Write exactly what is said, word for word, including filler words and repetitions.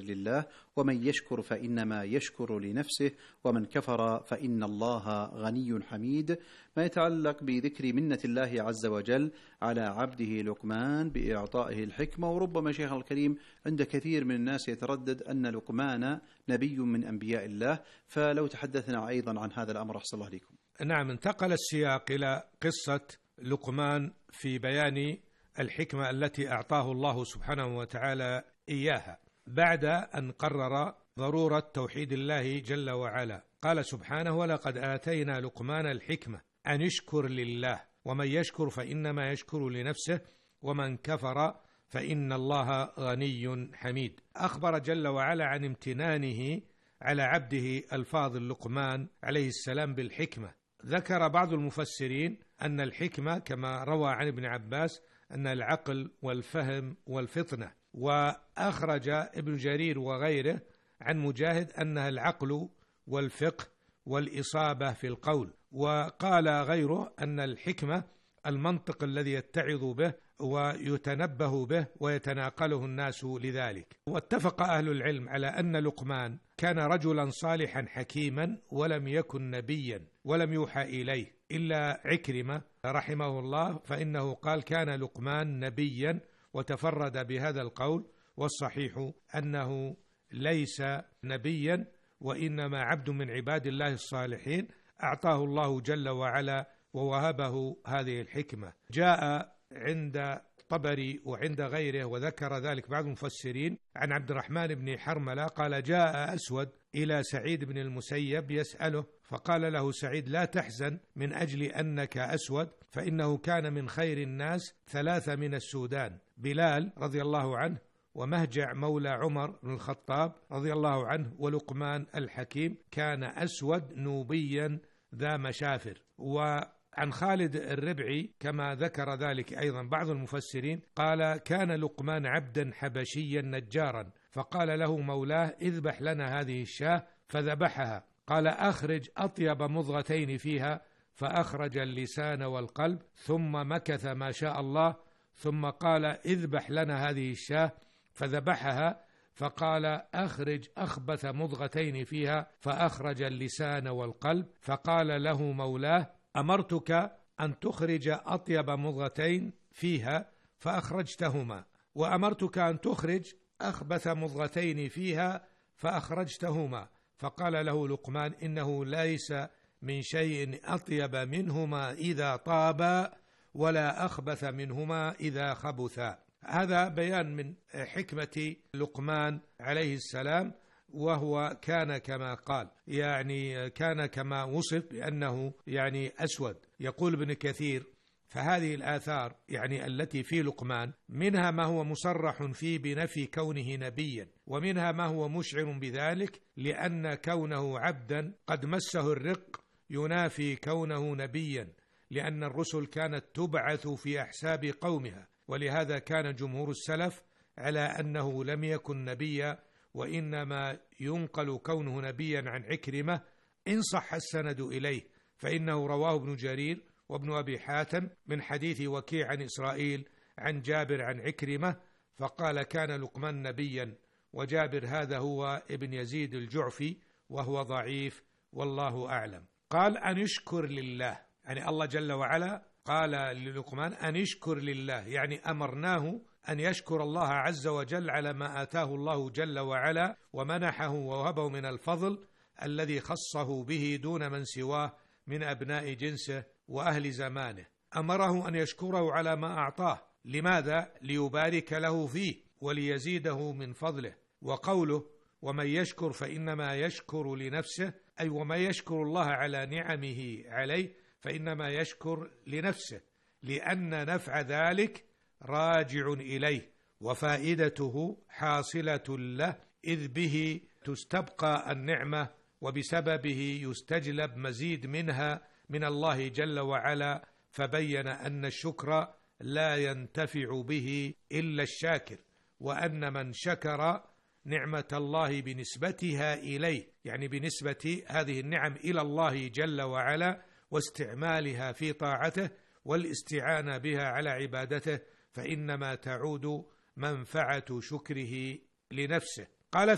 لله ومن يشكر فإنما يشكر لنفسه ومن كفر فإن الله غني حميد، ما يتعلق بذكر منة الله عز وجل على عبده لقمان بإعطائه الحكمة. وربما شيخ الكريم عند كثير من الناس يتردد أن لقمان نبي من أنبياء الله، فلو تحدثنا أيضا عن هذا الأمر أحسن الله عليكم. نعم، انتقل السياق إلى قصة لقمان في بيان الحكمة التي أعطاه الله سبحانه وتعالى إياها بعد أن قرر ضرورة توحيد الله جل وعلا. قال سبحانه: ولقد آتينا لقمان الحكمة أن يشكر لله ومن يشكر فإنما يشكر لنفسه ومن كفر فإن الله غني حميد. أخبر جل وعلا عن امتنانه على عبده الفاضل لقمان عليه السلام بالحكمة. ذكر بعض المفسرين أن الحكمة كما روى عن ابن عباس أن العقل والفهم والفطنة، وأخرج ابن جرير وغيره عن مجاهد أنها العقل والفقه والإصابة في القول، وقال غيره أن الحكمة المنطق الذي يتعظ به ويتنبه به ويتناقله الناس لذلك. واتفق أهل العلم على أن لقمان كان رجلا صالحا حكيما ولم يكن نبيا ولم يوحى إليه إلا عكرمة رحمه الله، فإنه قال: كان لقمان نبيا، وتفرد بهذا القول، والصحيح أنه ليس نبيا وإنما عبد من عباد الله الصالحين أعطاه الله جل وعلا ووهبه هذه الحكمة. جاء عند الطبري وعند غيره وذكر ذلك بعض المفسرين عن عبد الرحمن بن حرملة قال: جاء أسود إلى سعيد بن المسيب يسأله، فقال له سعيد: لا تحزن من أجل أنك أسود، فإنه كان من خير الناس ثلاثة من السودان: بلال رضي الله عنه، ومهجع مولى عمر بن الخطاب رضي الله عنه، ولقمان الحكيم كان أسود نوبيا ذا مشافر. وعن خالد الربعي كما ذكر ذلك أيضا بعض المفسرين قال: كان لقمان عبدا حبشيا نجارا، فقال له مولاه: اذبح لنا هذه الشاة، فذبحها. قال: أخرج أطيب مضغتين فيها، فأخرج اللسان والقلب، ثم مكث ما شاء الله، ثم قال: اذبح لنا هذه الشاة، فذبحها، فقال: أخرج أخبث مضغتين فيها، فأخرج اللسان والقلب. فقال له مولاه: أمرتك أن تخرج أطيب مضغتين فيها فأخرجتهما، وأمرتك أن تخرج أخبث مضغتين فيها فأخرجتهما. فقال له لقمان: إنه ليس من شيء أطيب منهما إذا طابا، ولا أخبث منهما إذا خبثا. هذا بيان من حكمة لقمان عليه السلام، وهو كان كما قال، يعني كان كما وصف بأنه يعني أسود. يقول ابن كثير: فهذه الآثار يعني التي في لقمان منها ما هو مصرح فيه بنفي كونه نبيا، ومنها ما هو مشعر بذلك، لأن كونه عبدا قد مسه الرق ينافي كونه نبيا، لأن الرسل كانت تبعث في أحساب قومها، ولهذا كان جمهور السلف على أنه لم يكن نبيا، وإنما ينقل كونه نبيا عن عكرمة إن صح السند إليه، فإنه رواه ابن جرير وابن أبي حاتم من حديث وكيع عن إسرائيل عن جابر عن عكرمة، فقال: كان لقمان نبيا. وجابر هذا هو ابن يزيد الجعفي وهو ضعيف والله أعلم. قال: أن يشكر لله، يعني الله جل وعلا قال للقمان أن يشكر لله، يعني أمرناه أن يشكر الله عز وجل على ما آتاه الله جل وعلا ومنحه ووهبه من الفضل الذي خصه به دون من سواه من أبناء جنسه وأهل زمانه. أمره أن يشكره على ما أعطاه. لماذا؟ ليبارك له فيه وليزيده من فضله. وقوله: ومن يشكر فإنما يشكر لنفسه، أي وما يشكر الله على نعمه عليه فإنما يشكر لنفسه، لأن نفع ذلك راجع إليه وفائدته حاصلة له، إذ به تستبقى النعمة وبسببه يستجلب مزيد منها من الله جل وعلا. فبين أن الشكر لا ينتفع به إلا الشاكر، وأن من شكر نعمة الله بنسبتها إليه، يعني بنسبة هذه النعم إلى الله جل وعلا واستعمالها في طاعته والاستعانة بها على عبادته، فإنما تعود منفعة شكره لنفسه. قال